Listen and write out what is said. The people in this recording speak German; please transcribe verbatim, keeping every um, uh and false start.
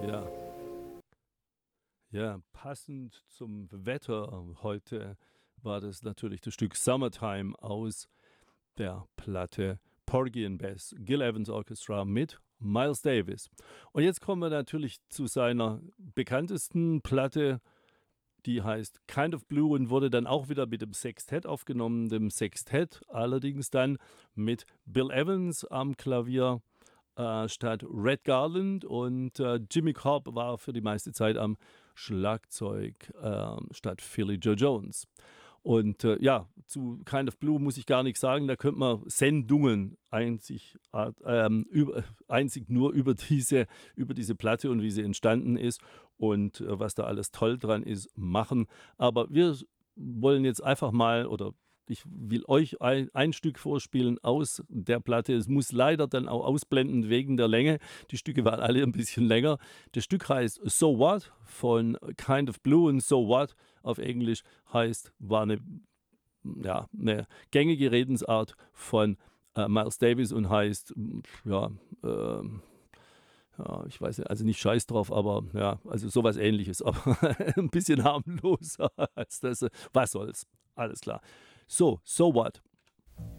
Ja, ja, passend zum Wetter heute war das natürlich das Stück „Summertime“ aus der Platte „Porgy and Bess“, Gil Evans Orchestra mit Miles Davis. Und jetzt kommen wir natürlich zu seiner bekanntesten Platte, die heißt „Kind of Blue“ und wurde dann auch wieder mit dem Sextett aufgenommen, dem Sextett allerdings dann mit Bill Evans am Klavier, äh, statt Red Garland und, äh, Jimmy Cobb war für die meiste Zeit am Schlagzeug, ähm, statt Philly Joe Jones. Und, äh, ja, zu „Kind of Blue“ muss ich gar nix sagen, da könnte man Sendungen einzig art ähm, über einzig nur über diese über diese Platte und wie sie entstanden ist und, äh, was da alles toll dran ist, machen. Aber wir s wollen jetzt einfach mal oder ich will euch ein ein Stück vorspielen aus der Platte. Es muss leider dann auch ausblenden wegen der Länge. Die Stücke waren alle 'n bisschen länger. Das Stück heißt „So What“ von „Kind of Blue“ und „So What“ auf Englisch heißt war 'ne ja, 'ne gängige Redensart von, äh, Miles Davis und heißt, hm, ja, ähm, ja, ich weiß nicht, also nicht „Scheiß drauf“, aber ja, also so was Ähnliches, aber 'n bisschen harmloser als das. Was soll's, alles klar. So, „So What“